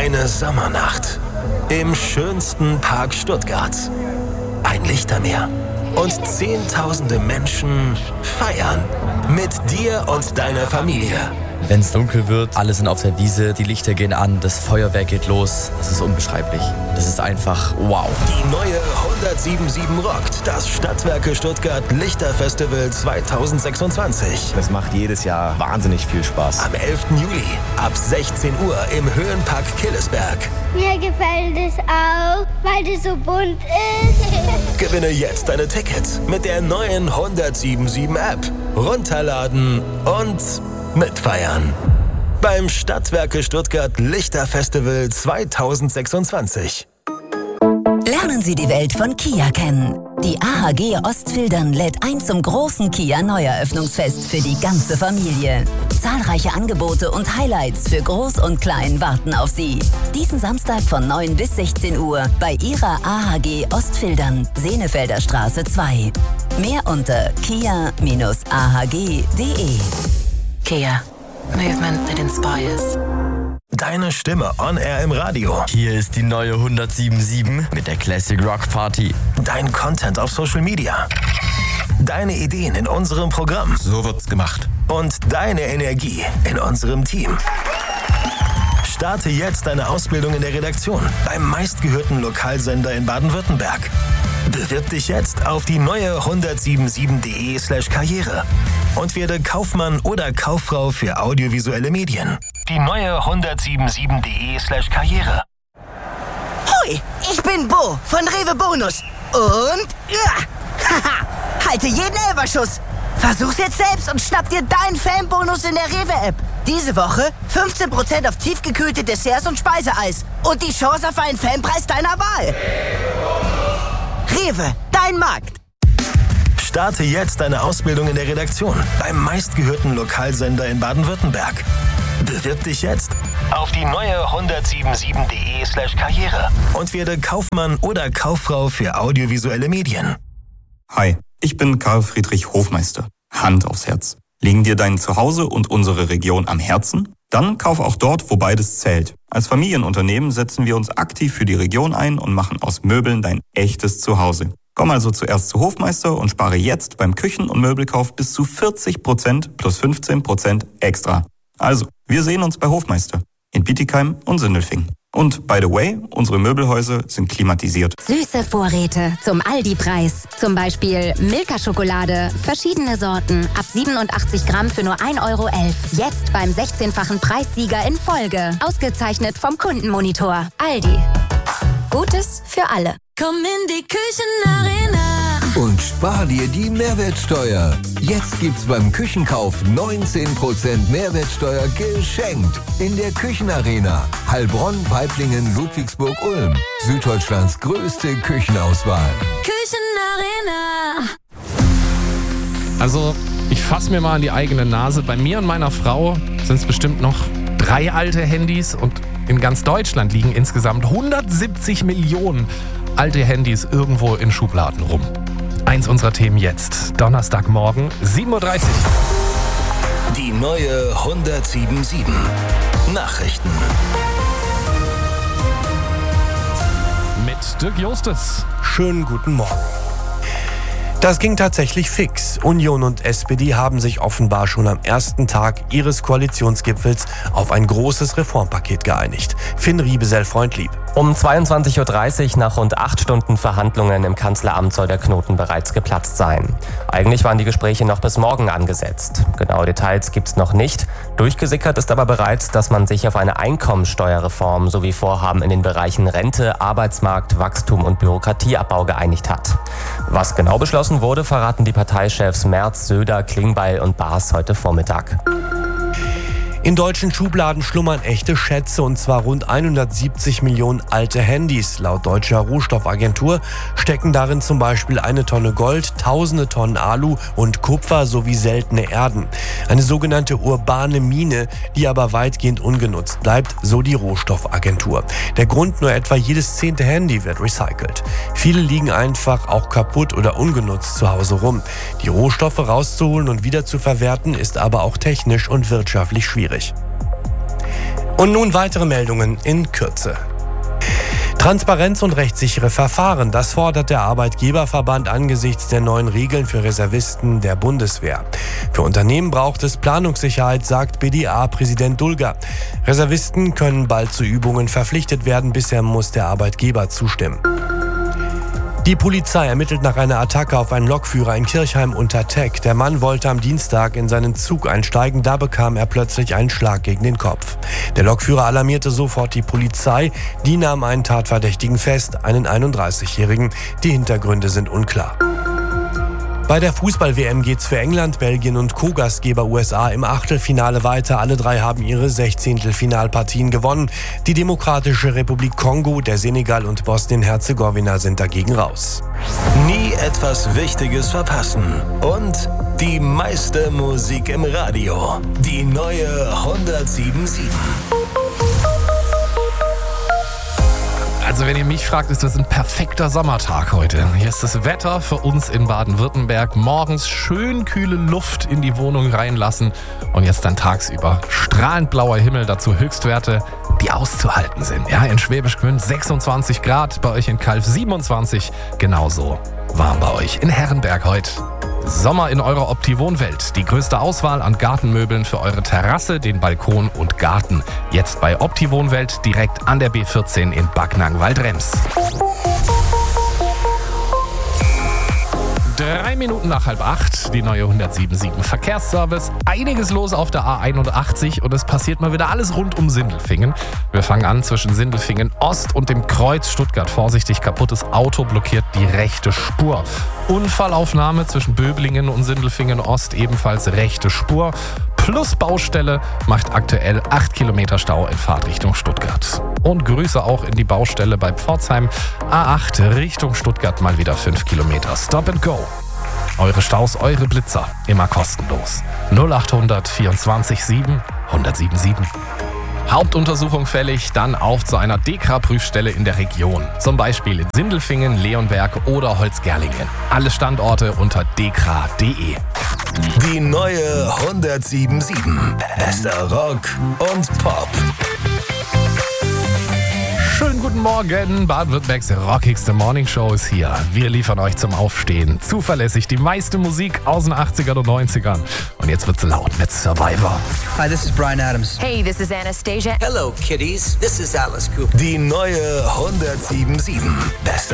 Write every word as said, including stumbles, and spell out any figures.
Eine Sommernacht im schönsten Park Stuttgarts. Ein Lichtermeer und zehntausende Menschen feiern mit dir und deiner Familie. Wenn es dunkel wird, alle sind auf der Wiese, die Lichter gehen an, das Feuerwerk geht los. Das ist unbeschreiblich. Das ist einfach wow. Die neue hundertsiebenundsiebzig rockt das Stadtwerke Stuttgart Lichterfestival zweitausendsechsundzwanzig. Das macht jedes Jahr wahnsinnig viel Spaß. Am elften Juli ab sechzehn Uhr im Höhenpark Killesberg. Mir gefällt es auch, weil es so bunt ist. Gewinne jetzt deine Tickets mit der neuen hundertsiebenundsiebzig App. Runterladen und mitfeiern. Beim Stadtwerke Stuttgart Lichterfestival zweitausendsechsundzwanzig. Lernen Sie die Welt von Kia kennen. Die A H G Ostfildern lädt ein zum großen Kia Neueröffnungsfest für die ganze Familie. Zahlreiche Angebote und Highlights für Groß und Klein warten auf Sie. Diesen Samstag von neun bis sechzehn Uhr bei Ihrer A H G Ostfildern, Senefelder Straße zwei. Mehr unter kia Bindestrich a h g punkt de. Kia. Movement that inspires. Deine Stimme on air im Radio. Hier ist die neue hundertsiebenundsiebzig mit der Classic Rock Party. Dein Content auf Social Media. Deine Ideen in unserem Programm. So wird's gemacht. Und deine Energie in unserem Team. Starte jetzt deine Ausbildung in der Redaktion beim meistgehörten Lokalsender in Baden-Württemberg. Bewirb dich jetzt auf die neue hundertsiebenundsiebzig punkt de slash karriere und werde Kaufmann oder Kauffrau für audiovisuelle Medien. Die neue hundertsiebenundsiebzig punkt de slash karriere. Hoi, ich bin Bo von Rewe Bonus. Und ja, haha, halte jeden Elferschuss. Versuch's jetzt selbst und schnapp dir deinen Fanbonus in der Rewe-App. Diese Woche fünfzehn Prozent auf tiefgekühlte Desserts und Speiseeis und die Chance auf einen Fanpreis deiner Wahl. Rewe, dein Markt. Starte jetzt deine Ausbildung in der Redaktion beim meistgehörten Lokalsender in Baden-Württemberg. Bewirb dich jetzt auf die neue hundertsiebenundsiebzig punkt de slash karriere und werde Kaufmann oder Kauffrau für audiovisuelle Medien. Hi, ich bin Karl Friedrich Hofmeister. Hand aufs Herz. Liegen dir dein Zuhause und unsere Region am Herzen? Dann kauf auch dort, wo beides zählt. Als Familienunternehmen setzen wir uns aktiv für die Region ein und machen aus Möbeln dein echtes Zuhause. Komm also zuerst zu Hofmeister und spare jetzt beim Küchen- und Möbelkauf bis zu vierzig Prozent plus fünfzehn Prozent extra. Also, wir sehen uns bei Hofmeister in Bietigheim und Sindelfingen. Und by the way, unsere Möbelhäuser sind klimatisiert. Süße Vorräte zum Aldi-Preis. Zum Beispiel Milka-Schokolade, verschiedene Sorten, ab siebenundachtzig Gramm für nur ein Euro elf. Jetzt beim sechzehnfachen Preissieger in Folge. Ausgezeichnet vom Kundenmonitor. Aldi. Gutes für alle. Komm in die Küchenarena und spar dir die Mehrwertsteuer. Jetzt gibt's beim Küchenkauf neunzehn Prozent Mehrwertsteuer geschenkt. In der Küchenarena. Heilbronn, Weiblingen, Ludwigsburg, Ulm. Süddeutschlands größte Küchenauswahl. Küchenarena. Also, ich fasse mir mal an die eigene Nase. Bei mir und meiner Frau sind es bestimmt noch drei alte Handys und in ganz Deutschland liegen insgesamt hundertsiebzig Millionen alte Handys irgendwo in Schubladen rum. Eins unserer Themen jetzt. Donnerstagmorgen, sieben Uhr dreißig. Die neue hundertsiebenundsiebzig. Nachrichten. Mit Dirk Justus. Schönen guten Morgen. Das ging tatsächlich fix. Union und S P D haben sich offenbar schon am ersten Tag ihres Koalitionsgipfels auf ein großes Reformpaket geeinigt. Finn Riebesell-Freundlieb. Um zweiundzwanzig Uhr dreißig nach rund acht Stunden Verhandlungen im Kanzleramt soll der Knoten bereits geplatzt sein. Eigentlich waren die Gespräche noch bis morgen angesetzt. Genaue Details gibt's noch nicht. Durchgesickert ist aber bereits, dass man sich auf eine Einkommensteuerreform sowie Vorhaben in den Bereichen Rente, Arbeitsmarkt, Wachstum und Bürokratieabbau geeinigt hat. Was genau beschlossen wurde, verraten die Parteichefs Merz, Söder, Klingbeil und Baas heute Vormittag. In deutschen Schubladen schlummern echte Schätze, und zwar rund hundertsiebzig Millionen alte Handys. Laut deutscher Rohstoffagentur stecken darin zum Beispiel eine Tonne Gold, tausende Tonnen Alu und Kupfer sowie seltene Erden. Eine sogenannte urbane Mine, die aber weitgehend ungenutzt bleibt, so die Rohstoffagentur. Der Grund: nur etwa jedes zehnte Handy wird recycelt. Viele liegen einfach auch kaputt oder ungenutzt zu Hause rum. Die Rohstoffe rauszuholen und wieder zu verwerten ist aber auch technisch und wirtschaftlich schwierig. Und nun weitere Meldungen in Kürze. Transparenz und rechtssichere Verfahren, das fordert der Arbeitgeberverband angesichts der neuen Regeln für Reservisten der Bundeswehr. Für Unternehmen braucht es Planungssicherheit, sagt B D A-Präsident Dulger. Reservisten können bald zu Übungen verpflichtet werden, bisher muss der Arbeitgeber zustimmen. Die Polizei ermittelt nach einer Attacke auf einen Lokführer in Kirchheim unter Teck. Der Mann wollte am Dienstag in seinen Zug einsteigen, da bekam er plötzlich einen Schlag gegen den Kopf. Der Lokführer alarmierte sofort die Polizei, die nahm einen Tatverdächtigen fest, einen einunddreißigjährigen. Die Hintergründe sind unklar. Bei der Fußball-W M geht's für England, Belgien und Co-Gastgeber U S A im Achtelfinale weiter. Alle drei haben ihre Sechzehntelfinalpartien gewonnen. Die Demokratische Republik Kongo, der Senegal und Bosnien-Herzegowina sind dagegen raus. Nie etwas Wichtiges verpassen. Und die meiste Musik im Radio. Die neue hundertsieben Komma sieben. Also wenn ihr mich fragt, ist das ein perfekter Sommertag heute. Hier ist das Wetter für uns in Baden-Württemberg. Morgens schön kühle Luft in die Wohnung reinlassen und jetzt dann tagsüber strahlend blauer Himmel, dazu Höchstwerte, die auszuhalten sind. Ja, in Schwäbisch Gmünd sechsundzwanzig Grad, bei euch in Calw siebenundzwanzig, genauso warm bei euch in Herrenberg heute. Sommer in eurer Opti-Wohnwelt. Die größte Auswahl an Gartenmöbeln für eure Terrasse, den Balkon und Garten. Jetzt bei Opti-Wohnwelt direkt an der B vierzehn in Backnang-Waldrems. Drei Minuten nach halb acht, die neue hundertsieben Komma sieben Verkehrsservice. Einiges los auf der A einundachtzig und es passiert mal wieder alles rund um Sindelfingen. Wir fangen an zwischen Sindelfingen Ost und dem Kreuz Stuttgart. Vorsichtig, kaputtes Auto blockiert die rechte Spur. Unfallaufnahme zwischen Böblingen und Sindelfingen Ost, ebenfalls rechte Spur. Plus Baustelle macht aktuell acht Kilometer Stau in Fahrtrichtung Stuttgart. Und Grüße auch in die Baustelle bei Pforzheim. A acht Richtung Stuttgart mal wieder fünf Kilometer. Stop and go. Eure Staus, eure Blitzer, immer kostenlos. null achthundert vierundzwanzig sieben hundertsieben sieben. Hauptuntersuchung fällig, dann auf zu einer D K R-Prüfstelle in der Region. Zum Beispiel in Sindelfingen, Leonberg oder Holzgerlingen. Alle Standorte unter d k r punkt d e. Die neue hundertsieben Komma sieben. Bester Rock und Pop. Schönen guten Morgen, Baden-Württembergs rockigste Morningshow ist hier. Wir liefern euch zum Aufstehen zuverlässig die meiste Musik aus den achtzigern und neunzigern. Und jetzt wird's laut mit Survivor. Hi, this is Bryan Adams. Hey, this is Anastasia. Hello, kiddies. This is Alice Cooper. Die neue hundertsieben Komma sieben. Bester